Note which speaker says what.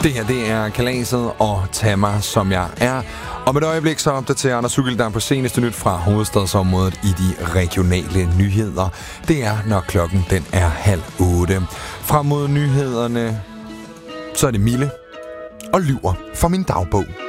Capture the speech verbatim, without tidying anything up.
Speaker 1: Det her, det er Kalaset og Tag mig, som jeg er. Om et øjeblik så opdaterer Anders Huggeldam på seneste nyt fra hovedstadsområdet i de regionale nyheder. Det er, når klokken den er halv otte. Frem mod nyhederne, så er det Mille og lyver for min dagbog.